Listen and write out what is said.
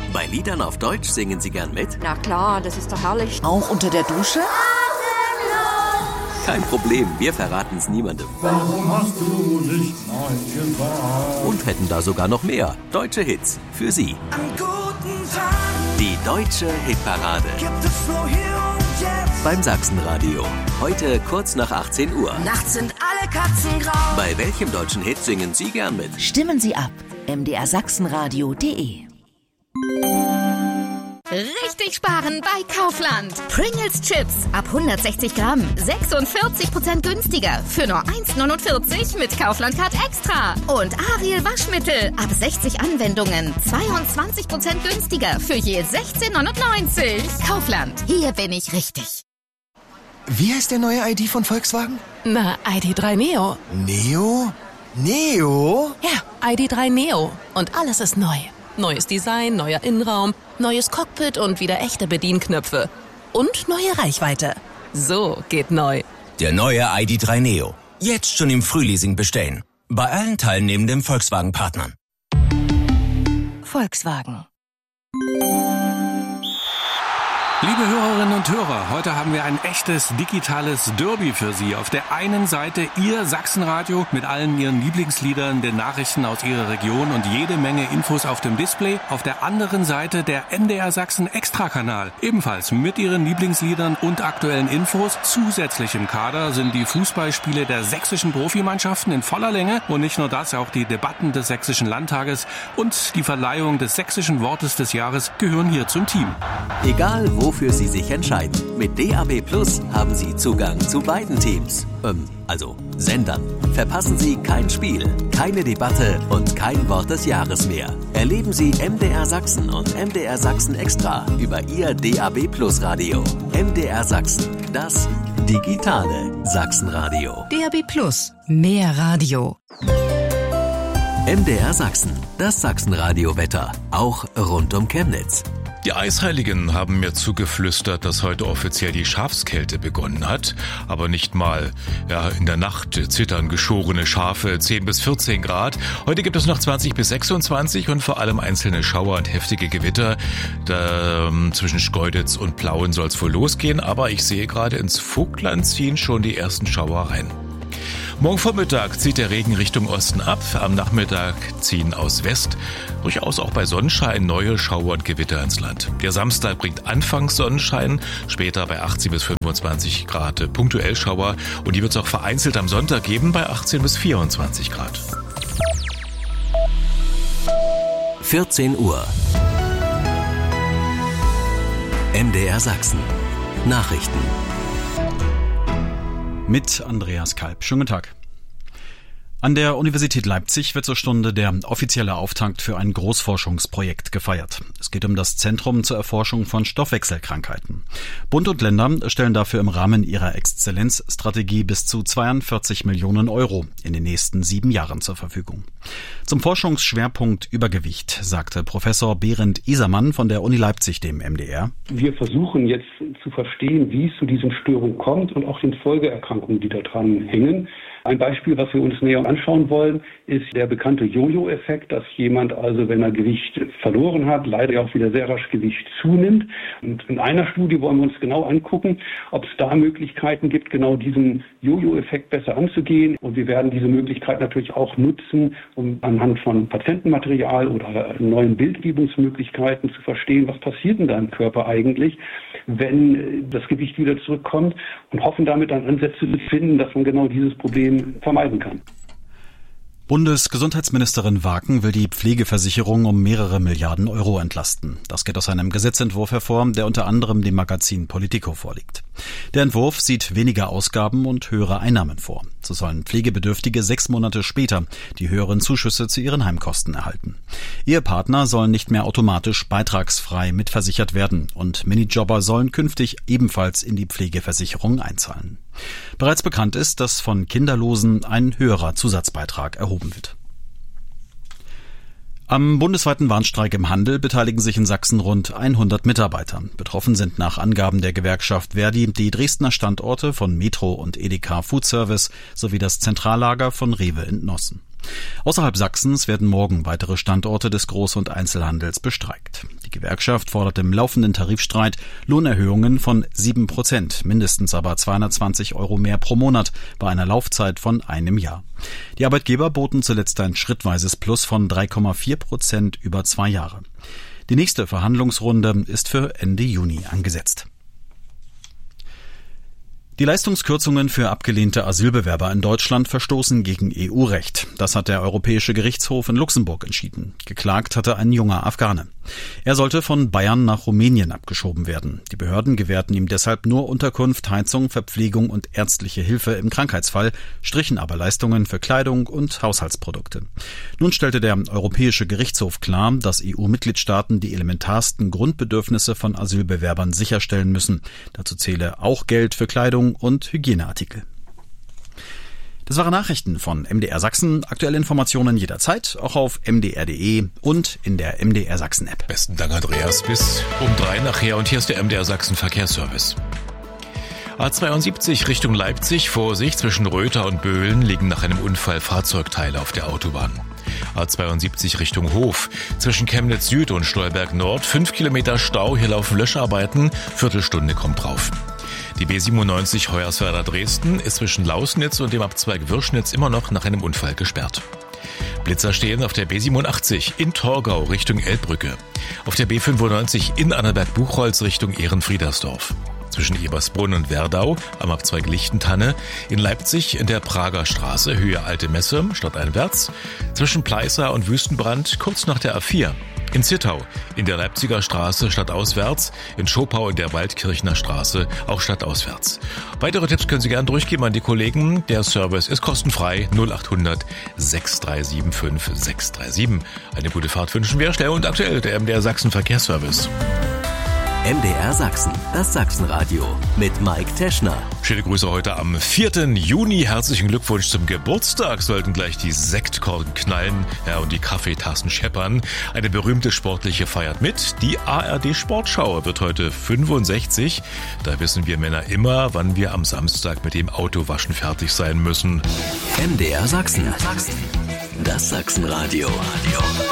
Bei Liedern auf Deutsch singen Sie gern mit? Na klar, das ist doch herrlich. Auch unter der Dusche? Kein Problem, wir verraten es niemandem. Warum hast du nicht Nein gesagt? Und hätten da sogar noch mehr deutsche Hits für Sie. An guten Tagen Die Deutsche Hitparade gibt es nur hier und jetzt. beim Sachsenradio. Heute kurz nach 18 Uhr. Nachts sind alle Katzen grau. Bei welchem deutschen Hit singen Sie gern mit? Stimmen Sie ab. mdrsachsenradio.de. Richtig sparen bei Kaufland. Pringles Chips ab 160 Gramm. 46% günstiger. Für nur 1,49 mit Kaufland Card Extra. Und Ariel Waschmittel ab 60 Anwendungen. 22% günstiger. Für je 16,99. Kaufland. Hier bin ich richtig. Wie heißt der neue ID von Volkswagen? Na, ID.3 Neo. Neo? Neo? Ja, ID.3 Neo. Und alles ist neu. Neues Design, neuer Innenraum, neues Cockpit und wieder echte Bedienknöpfe. Und neue Reichweite. So geht neu. Der neue ID.3 Neo. Jetzt schon im Frühleasing bestellen. Bei allen teilnehmenden Volkswagen-Partnern. Volkswagen. Liebe Hörerinnen und Hörer, heute haben wir ein echtes digitales Derby für Sie. Auf der einen Seite Ihr Sachsenradio mit allen Ihren Lieblingsliedern, den Nachrichten aus Ihrer Region und jede Menge Infos auf dem Display. Auf der anderen Seite der MDR Sachsen Extra-Kanal. Ebenfalls mit Ihren Lieblingsliedern und aktuellen Infos. Zusätzlich im Kader sind die Fußballspiele der sächsischen Profimannschaften in voller Länge. Und nicht nur das, auch die Debatten des Sächsischen Landtages und die Verleihung des sächsischen Wortes des Jahres gehören hier zum Team. Egal, wofür Sie sich entscheiden. Mit DAB Plus haben Sie Zugang zu beiden Teams. Also Sendern. Verpassen Sie kein Spiel, keine Debatte und kein Wort des Jahres mehr. Erleben Sie MDR Sachsen und MDR Sachsen Extra über Ihr DAB Plus Radio. MDR Sachsen, das digitale Sachsenradio. DAB Plus, mehr Radio. MDR Sachsen, das Sachsenradio-Wetter, auch rund um Chemnitz. Die Eisheiligen haben mir zugeflüstert, dass heute offiziell die Schafskälte begonnen hat. Aber nicht mal. Ja, in der Nacht zittern geschorene Schafe 10 bis 14 Grad. Heute gibt es noch 20 bis 26 und vor allem einzelne Schauer und heftige Gewitter. Zwischen Schkeuditz und Plauen soll es wohl losgehen. Aber ich sehe gerade, ins Vogtland ziehen schon die ersten Schauer rein. Morgen Vormittag zieht der Regen Richtung Osten ab. Am Nachmittag ziehen aus West durchaus auch bei Sonnenschein neue Schauer und Gewitter ins Land. Der Samstag bringt anfangs Sonnenschein, später bei 18 bis 25 Grad punktuell Schauer. Und die wird es auch vereinzelt am Sonntag geben bei 18 bis 24 Grad. 14 Uhr. MDR Sachsen. Nachrichten. Mit Andreas Kalb. Schönen guten Tag. An der Universität Leipzig wird zur Stunde der offizielle Auftakt für ein Großforschungsprojekt gefeiert. Es geht um das Zentrum zur Erforschung von Stoffwechselkrankheiten. Bund und Länder stellen dafür im Rahmen ihrer Exzellenzstrategie bis zu 42 Millionen Euro in den nächsten 7 Jahren zur Verfügung. Zum Forschungsschwerpunkt Übergewicht sagte Professor Berend Isermann von der Uni Leipzig dem MDR. Wir versuchen jetzt zu verstehen, wie es zu diesen Störungen kommt und auch den Folgeerkrankungen, die da dran hängen. Ein Beispiel, was wir uns näher anschauen wollen, ist der bekannte Jojo-Effekt, dass jemand also, wenn er Gewicht verloren hat, leider auch wieder sehr rasch Gewicht zunimmt. Und in einer Studie wollen wir uns genau angucken, ob es da Möglichkeiten gibt, genau diesen Jojo-Effekt besser anzugehen. Und wir werden diese Möglichkeit natürlich auch nutzen, um anhand von Patientenmaterial oder neuen Bildgebungsmöglichkeiten zu verstehen, was passiert denn da im Körper eigentlich, wenn das Gewicht wieder zurückkommt, und hoffen damit dann Ansätze zu finden, dass man genau dieses Problem vermeiden kann. Bundesgesundheitsministerin Waken will die Pflegeversicherung um mehrere Milliarden Euro entlasten. Das geht aus einem Gesetzentwurf hervor, der unter anderem dem Magazin Politico vorliegt. Der Entwurf sieht weniger Ausgaben und höhere Einnahmen vor. So sollen Pflegebedürftige 6 Monate später die höheren Zuschüsse zu ihren Heimkosten erhalten. Ehepartner sollen nicht mehr automatisch beitragsfrei mitversichert werden und Minijobber sollen künftig ebenfalls in die Pflegeversicherung einzahlen. Bereits bekannt ist, dass von Kinderlosen ein höherer Zusatzbeitrag erhoben wird. Am bundesweiten Warnstreik im Handel beteiligen sich in Sachsen rund 100 Mitarbeiter. Betroffen sind nach Angaben der Gewerkschaft Verdi die Dresdner Standorte von Metro und Edeka Food Service sowie das Zentrallager von Rewe in Nossen. Außerhalb Sachsens werden morgen weitere Standorte des Groß- und Einzelhandels bestreikt. Die Gewerkschaft fordert im laufenden Tarifstreit Lohnerhöhungen von 7%, mindestens aber 220 € mehr pro Monat bei einer Laufzeit von einem Jahr. Die Arbeitgeber boten zuletzt ein schrittweises Plus von 3,4% über 2 Jahre. Die nächste Verhandlungsrunde ist für Ende Juni angesetzt. Die Leistungskürzungen für abgelehnte Asylbewerber in Deutschland verstoßen gegen EU-Recht. Das hat der Europäische Gerichtshof in Luxemburg entschieden. Geklagt hatte ein junger Afghane. Er sollte von Bayern nach Rumänien abgeschoben werden. Die Behörden gewährten ihm deshalb nur Unterkunft, Heizung, Verpflegung und ärztliche Hilfe im Krankheitsfall, strichen aber Leistungen für Kleidung und Haushaltsprodukte. Nun stellte der Europäische Gerichtshof klar, dass EU-Mitgliedstaaten die elementarsten Grundbedürfnisse von Asylbewerbern sicherstellen müssen. Dazu zähle auch Geld für Kleidung und Hygieneartikel. Das waren Nachrichten von MDR Sachsen. Aktuelle Informationen jederzeit, auch auf mdr.de und in der MDR Sachsen App. Besten Dank, Andreas. Bis um 3 nachher. Und hier ist der MDR Sachsen Verkehrsservice. A72 Richtung Leipzig. Vorsicht, zwischen Röther und Böhlen liegen nach einem Unfall Fahrzeugteile auf der Autobahn. A72 Richtung Hof. Zwischen Chemnitz Süd und Stolberg Nord 5 Kilometer Stau. Hier laufen Löscharbeiten. Viertelstunde kommt drauf. Die B97 Hoyerswerda Dresden ist zwischen Lausnitz und dem Abzweig Wirschnitz immer noch nach einem Unfall gesperrt. Blitzer stehen auf der B87 in Torgau Richtung Elbbrücke. Auf der B95 in Annaberg-Buchholz Richtung Ehrenfriedersdorf. Zwischen Ebersbrunn und Werdau am Abzweig Lichtentanne. In Leipzig in der Prager Straße Höhe Alte Messe stadteinwärts. Zwischen Pleißer und Wüstenbrand kurz nach der A4. In Zittau, in der Leipziger Straße stadtauswärts, in Schopau in der Waldkirchner Straße auch stadtauswärts. Weitere Tipps können Sie gerne durchgeben an die Kollegen. Der Service ist kostenfrei 0800 6375 637. Eine gute Fahrt wünschen wir. Schnell und aktuell der MDR Sachsen Verkehrsservice. MDR Sachsen, das Sachsenradio mit Mike Teschner. Schöne Grüße heute am 4. Juni. Herzlichen Glückwunsch zum Geburtstag. Sollten gleich die Sektkorken knallen, ja, und die Kaffeetassen scheppern. Eine berühmte sportliche feiert mit. Die ARD Sportschau wird heute 65. Da wissen wir Männer immer, wann wir am Samstag mit dem Autowaschen fertig sein müssen. MDR Sachsen, das Sachsenradio.